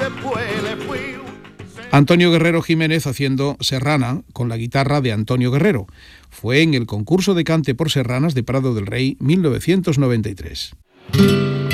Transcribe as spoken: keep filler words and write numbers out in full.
después le fui. Antonio Guerrero Jiménez haciendo Serrana con la guitarra de Antonio Guerrero. Fue en el concurso de cante por serranas de Prado del Rey mil novecientos noventa y tres.